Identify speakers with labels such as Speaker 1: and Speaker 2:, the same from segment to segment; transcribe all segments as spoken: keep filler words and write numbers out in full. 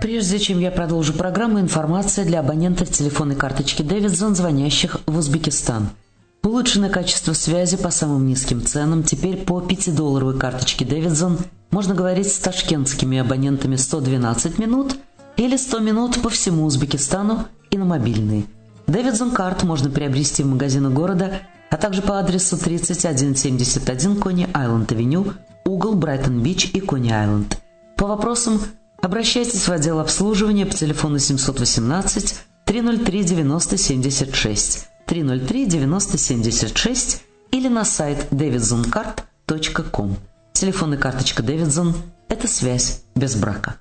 Speaker 1: Прежде чем я продолжу программу, информация для абонентов телефонной карточки Davidson, звонящих в Узбекистан. Улучшенное качество связи по самым низким ценам. Теперь по пятидолларовой карточке Davidson можно говорить с ташкентскими абонентами сто двенадцать минут или сто минут по всему Узбекистану и на мобильные. Davidson карт можно приобрести в магазинах города, а также по адресу тридцать один семьдесят один Кони-Айленд-авеню, угол Брайтон-Бич и Кони-Айленд. По вопросам обращайтесь в отдел обслуживания по телефону семьсот восемнадцать триста три девяносто семьдесят шесть, триста три девяносто семьдесят шесть или на сайт дэвидсон карт точка ком. Телефонная карточка Davidson – это связь без брака.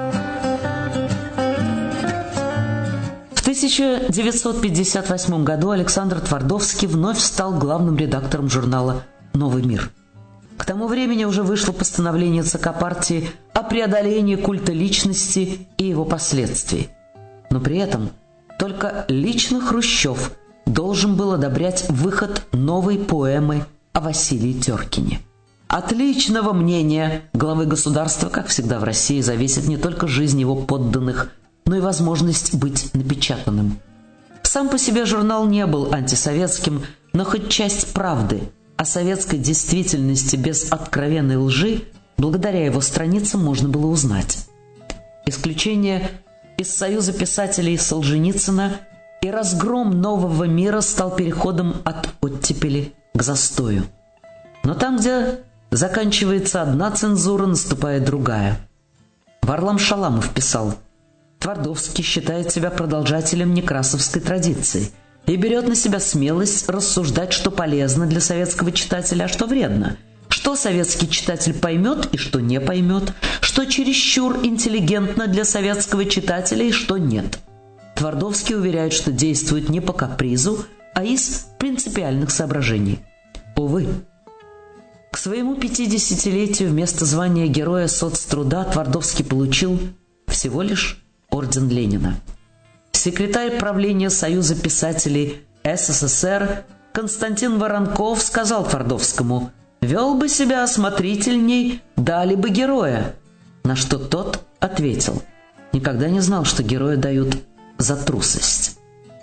Speaker 1: В тысяча девятьсот пятьдесят восьмом году Александр Твардовский вновь стал главным редактором журнала «Новый мир». К тому времени уже вышло постановление ЦК партии о преодолении культа личности и его последствий. Но при этом только лично Хрущев должен был одобрять выход новой поэмы о Василии Теркине. От личного мнения главы государства, как всегда в России, зависит не только жизнь его подданных, но и возможность быть напечатанным. Сам по себе журнал не был антисоветским, но хоть часть правды о советской действительности без откровенной лжи благодаря его страницам можно было узнать. Исключение из Союза писателей Солженицына и разгром «Нового мира» стал переходом от оттепели к застою. Но там, где заканчивается одна цензура, наступает другая. Варлам Шаламов писал: «Твардовский считает себя продолжателем некрасовской традиции и берет на себя смелость рассуждать, что полезно для советского читателя, а что вредно, что советский читатель поймет и что не поймет, что чересчур интеллигентно для советского читателя и что нет». Твардовский уверяет, что действует не по капризу, а из принципиальных соображений. Увы. К своему пятидесятилетию вместо звания Героя соцтруда Твардовский получил всего лишь орден Ленина. Секретарь правления Союза писателей СССР Константин Воронков сказал Твардовскому: «Вел бы себя осмотрительней, дали бы героя». На что тот ответил: «Никогда не знал, что героя дают за трусость».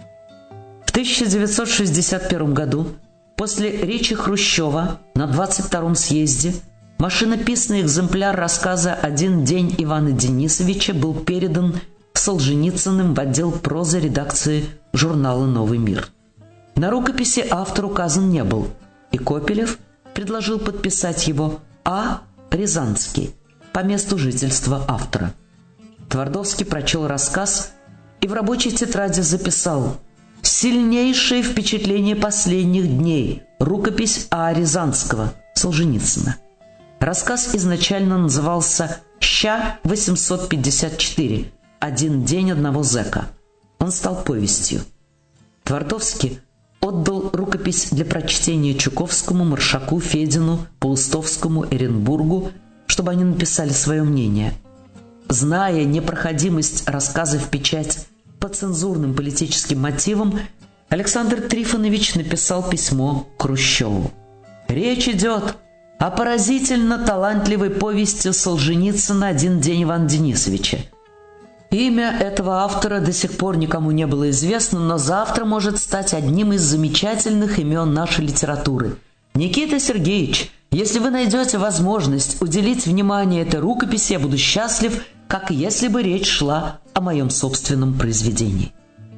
Speaker 1: В тысяча девятьсот шестьдесят первом году, после речи Хрущева на двадцать втором съезде, машинописный экземпляр рассказа «Один день» Ивана Денисовича был передан Солженицыным в отдел прозы редакции журнала «Новый мир». На рукописи автор указан не был, и Копелев предложил подписать его А. Рязанский по месту жительства автора. Твардовский прочел рассказ и в рабочей тетради записал: «Сильнейшее впечатление последних дней. Рукопись А. Рязанского, Солженицына». Рассказ изначально назывался «Ща восемьсот пятьдесят четыре. Один день одного зэка». Он стал повестью. Твардовский отдал рукопись для прочтения Чуковскому, Маршаку, Федину, Паустовскому, Эренбургу, чтобы они написали свое мнение. Зная непроходимость рассказа в печать по цензурным политическим мотивам, Александр Трифонович написал письмо к Хрущеву. «Речь идет о поразительно талантливой повести Солженицына «Один день» Ивана Денисовича. Имя этого автора до сих пор никому не было известно, но завтра может стать одним из замечательных имен нашей литературы. Никита Сергеевич, если вы найдете возможность уделить внимание этой рукописи, я буду счастлив, как если бы речь шла о моем собственном произведении».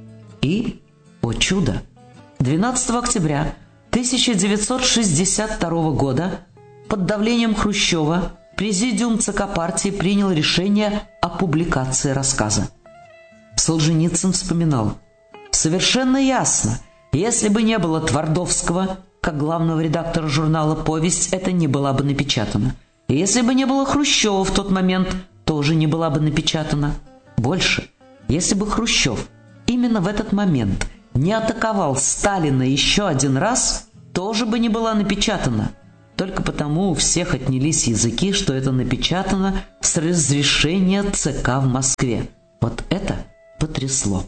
Speaker 1: И, о чудо, двенадцатого октября тысяча девятьсот шестьдесят второго года под давлением Хрущева Президиум ЦК партии принял решение о публикации рассказа. Солженицын вспоминал: «Совершенно ясно, если бы не было Твардовского, как главного редактора журнала, повесть эта не была бы напечатана. И если бы не было Хрущева в тот момент, тоже не была бы напечатана. Больше, если бы Хрущев именно в этот момент не атаковал Сталина еще один раз, тоже бы не была напечатана. Только потому у всех отнялись языки, что это напечатано с разрешения ЦК в Москве. Вот это потрясло».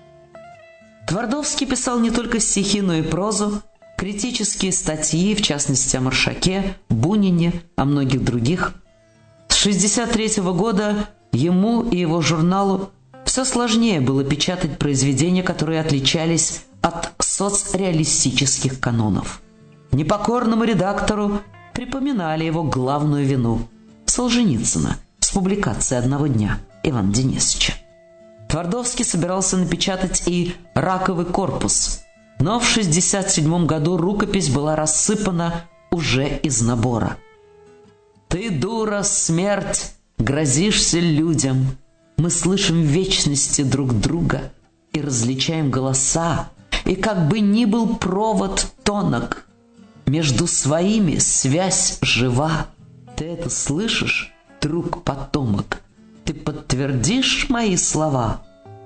Speaker 1: Твардовский писал не только стихи, но и прозу, критические статьи, в частности о Маршаке, Бунине, о многих других. С шестьдесят третьего года ему и его журналу все сложнее было печатать произведения, которые отличались от соцреалистических канонов. Непокорному редактору припоминали его главную вину – Солженицына с публикацией «Одного дня» Ивана Денисовича. Твардовский собирался напечатать и «Раковый корпус», но в шестьдесят седьмом году рукопись была рассыпана уже из набора. «Ты, дура, смерть, грозишься людям. Мы слышим в вечности друг друга и различаем голоса, и как бы ни был провод тонок, между своими связь жива. Ты это слышишь, друг-потомок? Ты подтвердишь мои слова?»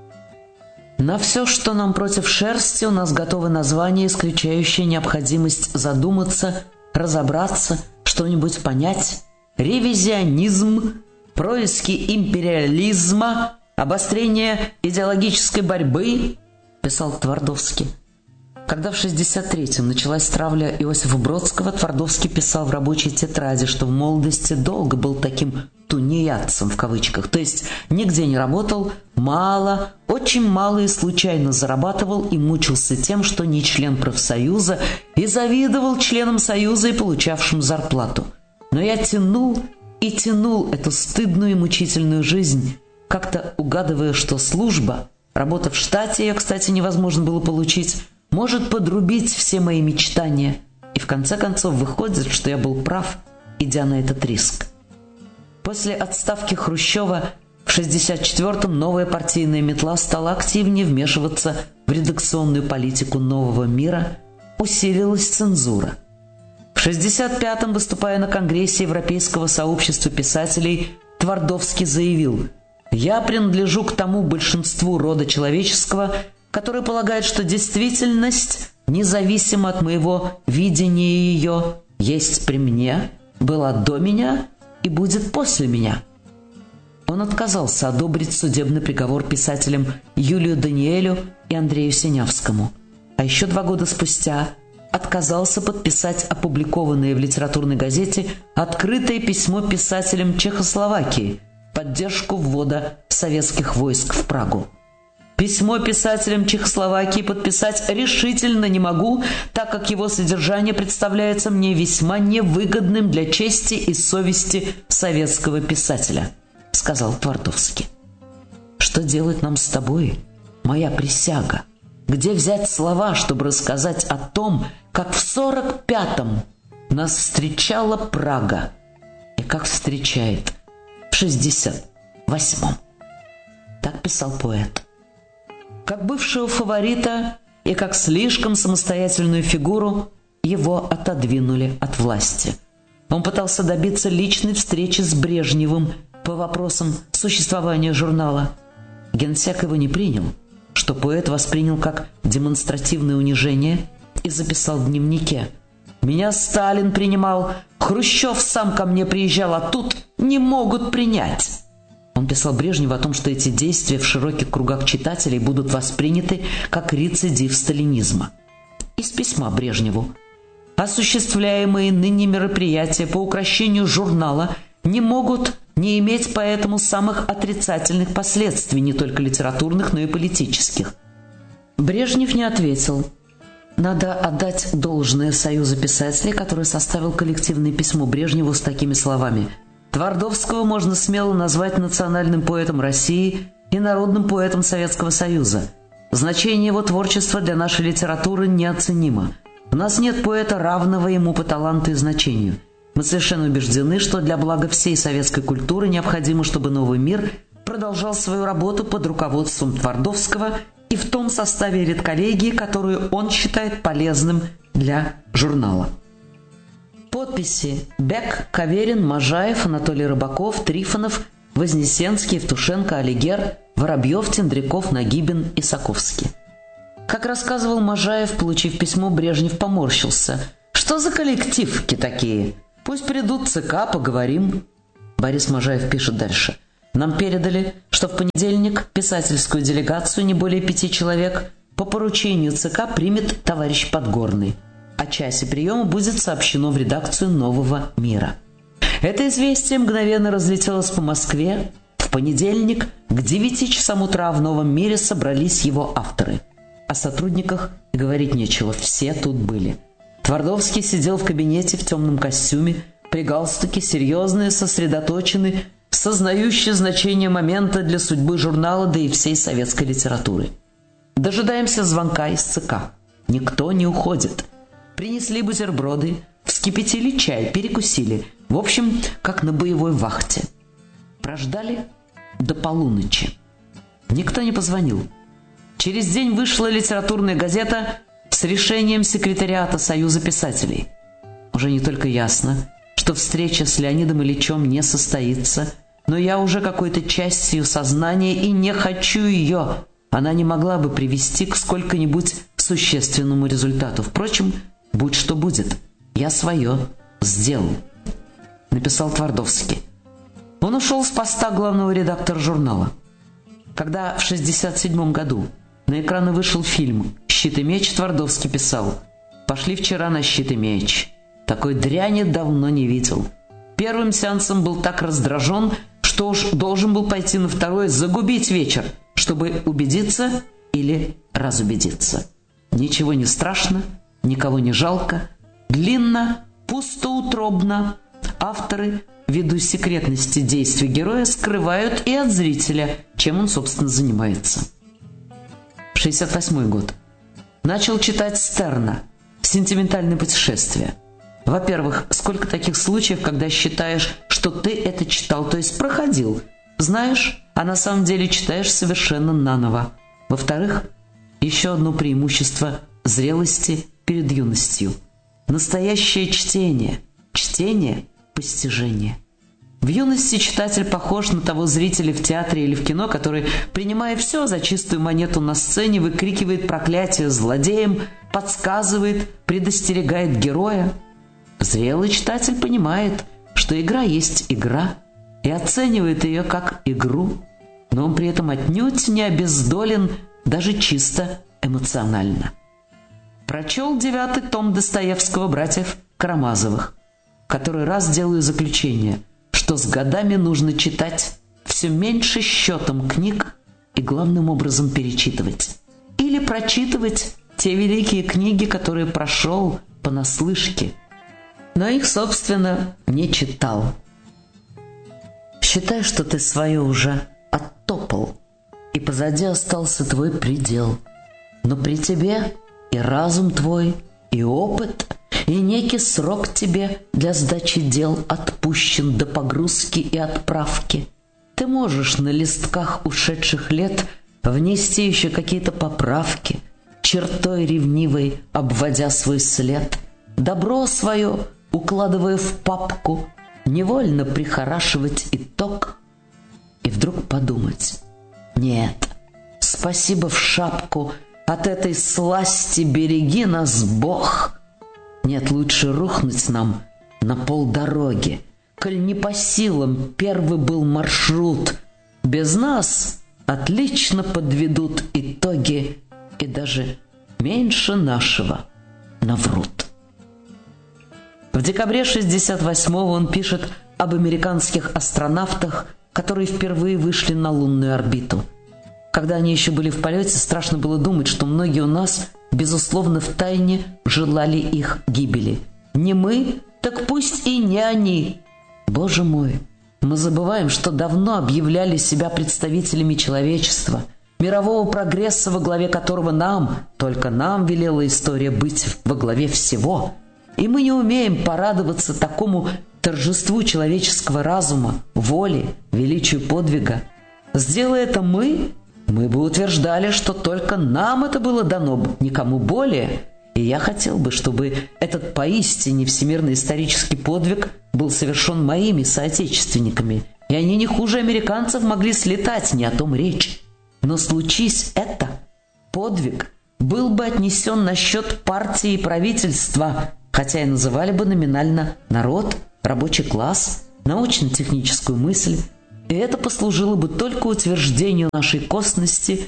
Speaker 1: На все, что нам против шерсти, у нас готовы названия, исключающие необходимость задуматься, разобраться, что-нибудь понять. Ревизионизм, происки империализма, обострение идеологической борьбы, писал Твардовский. Когда в шестьдесят третьем началась травля Иосифа Бродского, Твардовский писал в рабочей тетради, что в молодости долго был таким «тунеядцем» в кавычках, то есть нигде не работал, мало, очень мало и случайно зарабатывал и мучился тем, что не член профсоюза, и завидовал членам союза и получавшим зарплату. Но я тянул и тянул эту стыдную и мучительную жизнь, как-то угадывая, что служба, работа в штате, ее, кстати, невозможно было получить, может подрубить все мои мечтания. И в конце концов выходит, что я был прав, идя на этот риск. После отставки Хрущева в шестьдесят четвёртом новая партийная метла стала активнее вмешиваться в редакционную политику «Нового мира», усилилась цензура. В шестьдесят пятом, выступая на Конгрессе Европейского сообщества писателей, Твардовский заявил: «Я принадлежу к тому большинству рода человеческого, которое полагает, что действительность, независимо от моего видения ее, есть при мне, была до меня и будет после меня». Он отказался одобрить судебный приговор писателям Юлию Даниэлю и Андрею Синявскому, а еще два года спустя отказался подписать опубликованное в литературной газете открытое письмо писателям Чехословакии в поддержку ввода советских войск в Прагу. Письмо писателям Чехословакии подписать решительно не могу, так как его содержание представляется мне весьма невыгодным для чести и совести советского писателя, сказал Твардовский. Что делать нам с тобой, моя присяга? Где взять слова, чтобы рассказать о том, как в сорок пятом нас встречала Прага и как встречает в шестьдесят восьмом? Так писал поэт. Как бывшего фаворита и как слишком самостоятельную фигуру его отодвинули от власти. Он пытался добиться личной встречи с Брежневым по вопросам существования журнала. Генсек его не принял, что поэт воспринял как демонстративное унижение и записал в дневнике: «Меня Сталин принимал, Хрущев сам ко мне приезжал, а тут не могут принять». Он писал Брежневу о том, что эти действия в широких кругах читателей будут восприняты как рецидив сталинизма. Из письма Брежневу: «Осуществляемые ныне мероприятия по укрощению журнала не могут не иметь поэтому самых отрицательных последствий, не только литературных, но и политических». Брежнев не ответил. Надо отдать должное Союзу писателей, который составил коллективное письмо Брежневу с такими словами: «Твардовского можно смело назвать национальным поэтом России и народным поэтом Советского Союза. Значение его творчества для нашей литературы неоценимо. У нас нет поэта, равного ему по таланту и значению. Мы совершенно убеждены, что для блага всей советской культуры необходимо, чтобы «Новый мир» продолжал свою работу под руководством Твардовского и в том составе редколлегии, которую он считает полезным для журнала». Подписи: Бек, Каверин, Можаев, Анатолий Рыбаков, Трифонов, Вознесенский, Евтушенко, Алигер, Воробьев, Тендряков, Нагибин и Саковский. Как рассказывал Можаев, получив письмо, Брежнев поморщился. «Что за коллективки такие? Пусть придут ЦК, поговорим». Борис Можаев пишет дальше. «Нам передали, что в понедельник писательскую делегацию, не более пяти человек, по поручению ЦК примет товарищ Подгорный. О часе приема будет сообщено в редакцию «Нового мира». Это известие мгновенно разлетелось по Москве. В понедельник к девяти часам утра в «Новом мире» собрались его авторы. О сотрудниках и говорить нечего, все тут были. Твардовский сидел в кабинете в темном костюме, при галстуке, серьезный, сосредоточенный, сознающий значение момента для судьбы журнала, да и всей советской литературы. Дожидаемся звонка из ЦК. Никто не уходит. Принесли бутерброды, вскипятили чай, перекусили. В общем, как на боевой вахте. Прождали до полуночи. Никто не позвонил. Через день вышла литературная газета с решением секретариата Союза писателей. Уже не только ясно, что встреча с Леонидом Ильичем не состоится, но я уже какой-то частью сознания и не хочу ее. Она не могла бы привести к сколько-нибудь существенному результату. Впрочем, будь что будет, я свое сделал, написал Твардовский. Он ушел с поста главного редактора журнала. Когда в шестьдесят седьмом году на экраны вышел фильм «Щит и меч», Твардовский писал: «Пошли вчера на щит и меч. Такой дряни давно не видел. Первым сеансом был так раздражен, что уж должен был пойти на второй, загубить вечер, чтобы убедиться или разубедиться. Ничего не страшно, никого не жалко, длинно, пустоутробно. Авторы, ввиду секретности действий героя, скрывают и от зрителя, чем он, собственно, занимается». шестьдесят восьмой год. Начал читать Стерна «Сентиментальное путешествие». Во-первых, сколько таких случаев, когда считаешь, что ты это читал, то есть проходил, знаешь, а на самом деле читаешь совершенно наново. Во-вторых, еще одно преимущество зрелости перед юностью. Настоящее чтение. Чтение – постижение. В юности читатель похож на того зрителя в театре или в кино, который, принимая все за чистую монету на сцене, выкрикивает проклятие злодеям, подсказывает, предостерегает героя. Зрелый читатель понимает, что игра есть игра, и оценивает ее как игру, но он при этом отнюдь не обездолен даже чисто эмоционально. Прочел девятый том Достоевского братьев Карамазовых. Который раз делаю заключение, что с годами нужно читать все меньше счетом книг и главным образом перечитывать. Или прочитывать те великие книги, которые прошел понаслышке, но их, собственно, не читал. Считай, что ты свое уже оттопал, и позади остался твой предел. Но при тебе и разум твой, и опыт, и некий срок тебе для сдачи дел отпущен до погрузки и отправки. Ты можешь на листках ушедших лет внести еще какие-то поправки, чертой ревнивой обводя свой след, добро свое укладывая в папку, невольно прихорашивать итог и вдруг подумать: нет, спасибо в шапку, от этой сласти береги нас, Бог. Нет, лучше рухнуть нам на полдороги, коль не по силам первый был маршрут. Без нас отлично подведут итоги и даже меньше нашего наврут. В декабре шестьдесят восьмого он пишет об американских астронавтах, которые впервые вышли на лунную орбиту. Когда они еще были в полете, страшно было думать, что многие у нас, безусловно, втайне желали их гибели. Не мы, так пусть и не они. Боже мой, мы забываем, что давно объявляли себя представителями человечества, мирового прогресса, во главе которого нам, только нам велела история быть во главе всего. И мы не умеем порадоваться такому торжеству человеческого разума, воли, величию подвига. Сделая это мы, мы бы утверждали, что только нам это было дано, никому более. И я хотел бы, чтобы этот поистине всемирный исторический подвиг был совершен моими соотечественниками, и они не хуже американцев могли слетать, не о том речь. Но случись это, подвиг был бы отнесен на счет партии и правительства, хотя и называли бы номинально народ, рабочий класс, научно-техническую мысль, и это послужило бы только утверждению нашей косности,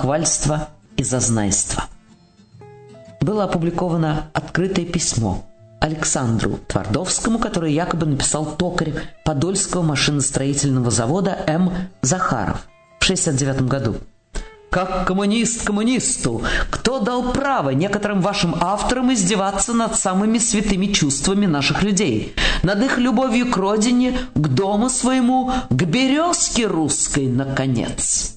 Speaker 1: самохвальства и зазнайства. Было опубликовано открытое письмо, Александру Твардовскому, который якобы написал токарь Подольского машиностроительного завода М. Захаров в шестьдесят девятом году. «Как коммунист коммунисту, кто дал право некоторым вашим авторам издеваться над самыми святыми чувствами наших людей, над их любовью к родине, к дому своему, к березке русской, наконец?»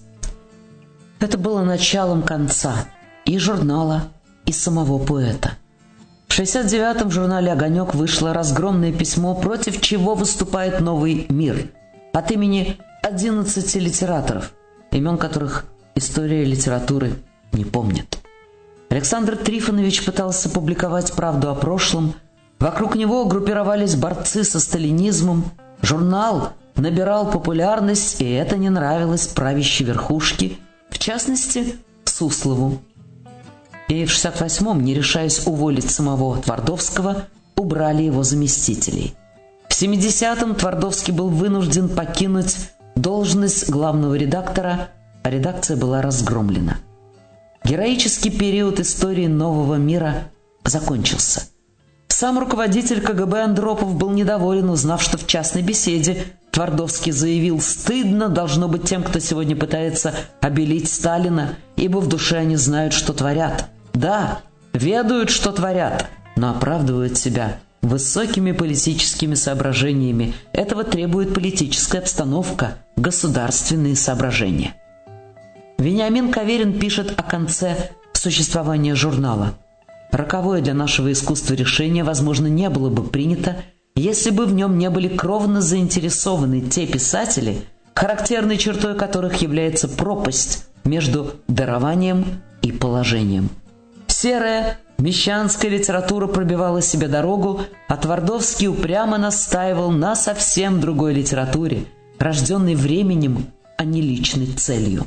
Speaker 1: Это было началом конца и журнала, и самого поэта. В шестьдесят девятом в журнале «Огонек» вышло разгромное письмо, против чего выступает «Новый мир» от имени одиннадцати литераторов, имен которых история литературы не помнит. Александр Трифонович пытался публиковать правду о прошлом. Вокруг него группировались борцы со сталинизмом. Журнал набирал популярность, и это не нравилось правящей верхушке, в частности, Суслову. И в шестьдесят восьмом, не решаясь уволить самого Твардовского, убрали его заместителей. В семидесятом Твардовский был вынужден покинуть должность главного редактора, а редакция была разгромлена. Героический период истории нового мира закончился. Сам руководитель ка гэ бэ Андропов был недоволен, узнав, что в частной беседе Твардовский заявил: «Стыдно должно быть тем, кто сегодня пытается обелить Сталина, ибо в душе они знают, что творят. Да, ведают, что творят, но оправдывают себя высокими политическими соображениями. Этого требует политическая обстановка, государственные соображения». Вениамин Каверин пишет о конце существования журнала. «Роковое для нашего искусства решение, возможно, не было бы принято, если бы в нем не были кровно заинтересованы те писатели, характерной чертой которых является пропасть между дарованием и положением. Серая мещанская литература пробивала себе дорогу, а Твардовский упрямо настаивал на совсем другой литературе, рожденной временем, а не личной целью».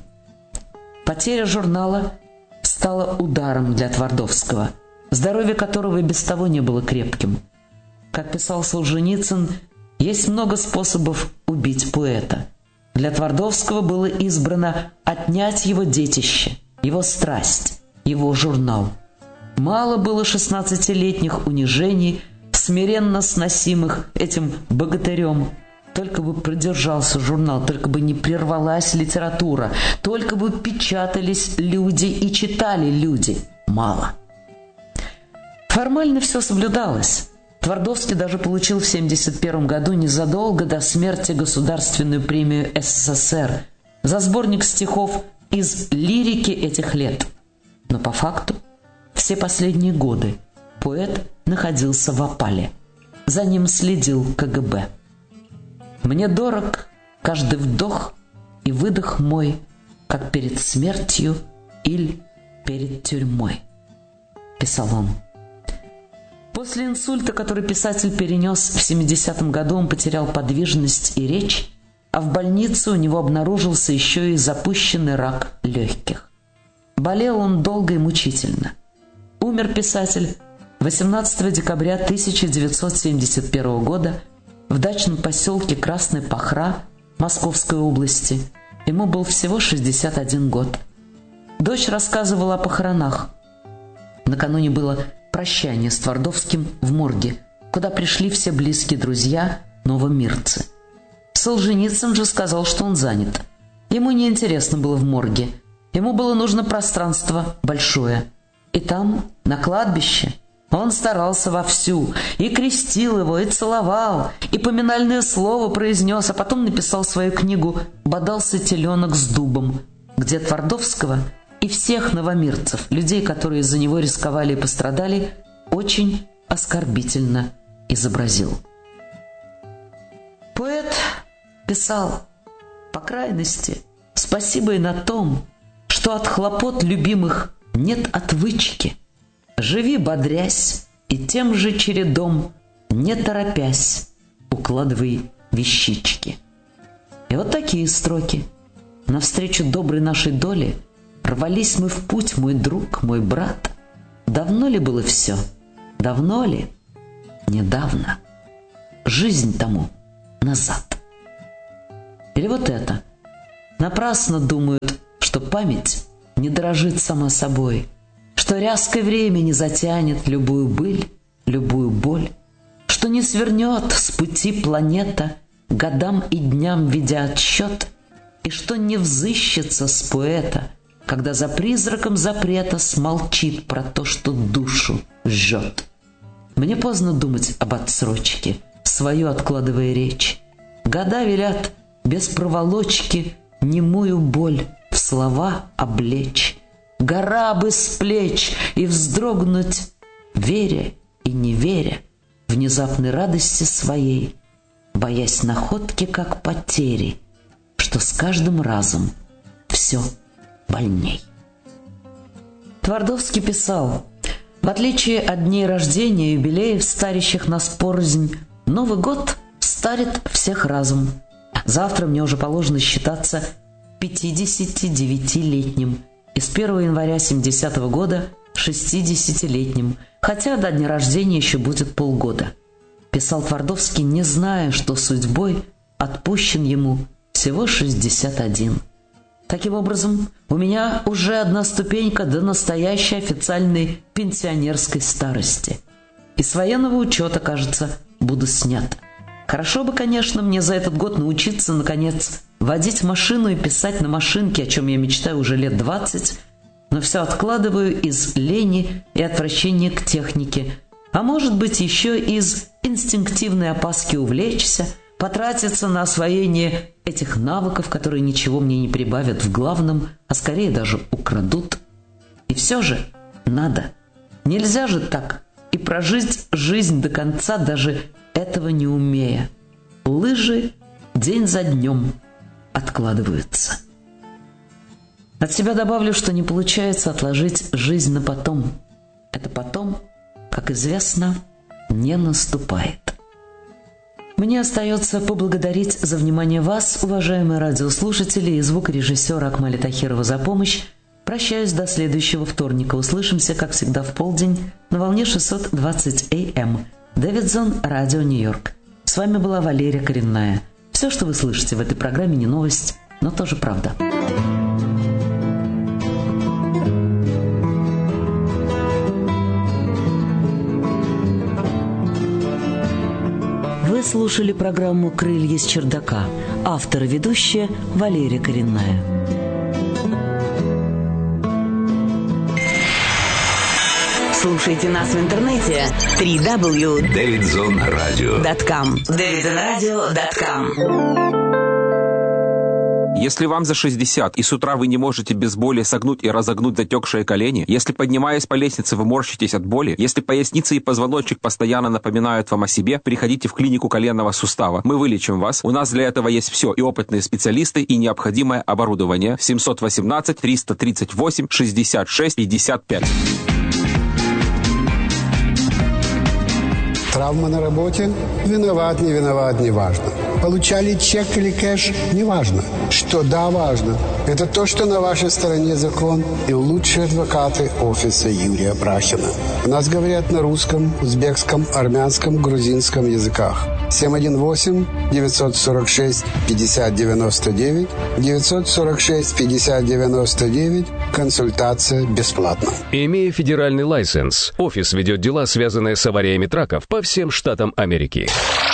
Speaker 1: Потеря журнала стала ударом для Твардовского, здоровье которого и без того не было крепким. Как писал Солженицын, есть много способов убить поэта. Для Твардовского было избрано отнять его детище, его страсть, его журнал. Мало было шестнадцатилетних унижений, смиренно сносимых этим богатырем. Только бы продержался журнал, только бы не прервалась литература, только бы печатались люди и читали люди. Мало. Формально все соблюдалось. Твардовский даже получил в семьдесят первом году, незадолго до смерти, Государственную премию эс эс эс эр за сборник стихов из лирики этих лет. Но по факту все последние годы поэт находился в опале. За ним следил ка гэ бэ. «Мне дорог каждый вдох и выдох мой, как перед смертью или перед тюрьмой», — писал он. После инсульта, который писатель перенес в семидесятом году, он потерял подвижность и речь, а в больнице у него обнаружился еще и запущенный рак легких. Болел он долго и мучительно. Умер писатель восемнадцатого декабря тысяча девятьсот семьдесят первого года в дачном поселке Красная Пахра Московской области. Ему был всего шестьдесят один год. Дочь рассказывала о похоронах. Накануне было прощание с Твардовским в морге, куда пришли все близкие друзья, новомирцы. Солженицын же сказал, что он занят. Ему не интересно было в морге. Ему было нужно пространство большое. И там, на кладбище, он старался вовсю, и крестил его, и целовал, и поминальное слово произнес, а потом написал свою книгу «Бодался теленок с дубом», где Твардовского и всех новомирцев, людей, которые из-за него рисковали и пострадали, очень оскорбительно изобразил. Поэт писал: «По крайности, спасибо и на том, что от хлопот любимых нет отвычки. Живи, бодрясь, и тем же чередом, не торопясь, укладывай вещички». И вот такие строки. Навстречу доброй нашей доле рвались мы в путь, мой друг, мой брат. Давно ли было все? Давно ли? Недавно. Жизнь тому назад. Или вот это. Напрасно думают, что память не дорожит сама собой, что ряской времени затянет любую быль, любую боль, что не свернет с пути планета, годам и дням ведя отсчет, и что не взыщется с поэта, когда за призраком запрета смолчит про то, что душу жжет. Мне поздно думать об отсрочке, свою откладывая речь. Года велят без проволочки немую боль в слова облечь. Гора бы с плеч и вздрогнуть, веря и не веря, внезапной радости своей, боясь находки, как потери, что с каждым разом все больней. Твардовский писал: в отличие от дней рождения и юбилеев, старящих нас порознь, Новый год старит всех разом. Завтра мне уже положено считаться пятидесятидевятилетним и с первого января семидесятого года шестидесятилетним, хотя до дня рождения еще будет полгода. Писал Твардовский, не зная, что судьбой отпущен ему всего шестьдесят один. Таким образом, у меня уже одна ступенька до настоящей официальной пенсионерской старости. И с военного учета, кажется, буду снят. Хорошо бы, конечно, мне за этот год научиться, наконец, водить машину и писать на машинке, о чем я мечтаю уже лет двадцать, но все откладываю из лени и отвращения к технике, а может быть еще из инстинктивной опаски увлечься, потратиться на освоение этих навыков, которые ничего мне не прибавят в главном, а скорее даже украдут. И все же надо. Нельзя же так и прожить жизнь до конца, даже этого не умея. Лыжи день за днем откладываются. От себя добавлю, что не получается отложить жизнь на потом. Это потом, как известно, не наступает. Мне остается поблагодарить за внимание вас, уважаемые радиослушатели, и звукорежиссера Акмаля Тахирова за помощь. Прощаюсь до следующего вторника. Услышимся, как всегда, в полдень на волне шестьсот двадцать эй эм. Дэвидсон, Радио Нью-Йорк. С вами была Валерия Коренная. Все, что вы слышите в этой программе, не новость, но тоже правда. Вы слушали программу «Крылья с чердака». Автор и ведущая Валерия Коренная.
Speaker 2: Слушайте нас в интернете три дабл ю точка
Speaker 3: дэвидсон радио
Speaker 2: точка ком. дэвидсон радио точка ком.
Speaker 4: Если вам за шестьдесят, и с утра вы не можете без боли согнуть и разогнуть затекшие колени, если, поднимаясь по лестнице, вы морщитесь от боли, если поясница и позвоночник постоянно напоминают вам о себе, приходите в клинику коленного сустава. Мы вылечим вас. У нас для этого есть все: и опытные специалисты, и необходимое оборудование. семьсот восемнадцать триста тридцать восемь шестьдесят шесть пятьдесят пять.
Speaker 5: Травма на работе? Виноват, не виноват, не важно. Получали чек или кэш? Не важно. Что да, важно. Это то, что на вашей стороне закон и лучшие адвокаты офиса Юрия Брахина. У нас говорят на русском, узбекском, армянском, грузинском языках. семь один восемь девятьсот сорок шесть пятьдесят девяносто девять девятьсот сорок шесть пятьдесят девяносто девять. Консультация бесплатна.
Speaker 6: Имея федеральный лайсенс, офис ведет дела, связанные с авариями траков по всем штатам Америки.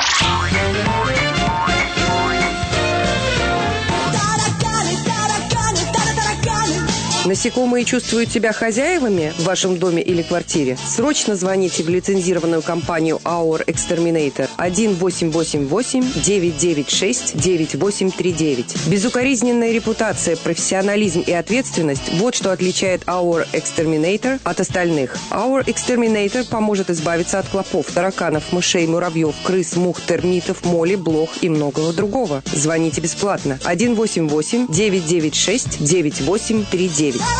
Speaker 7: Насекомые чувствуют себя хозяевами в вашем доме или квартире? Срочно звоните в лицензированную компанию Our Exterminator один восемь восемь восемь девять девять шесть девять восемь три девять. Безукоризненная репутация, профессионализм и ответственность – вот что отличает Our Exterminator от остальных. Our Exterminator поможет избавиться от клопов, тараканов, мышей, муравьев, крыс, мух, термитов, моли, блох и многого другого. Звоните бесплатно один восемь восемь девять девять шесть девять восемь три девять.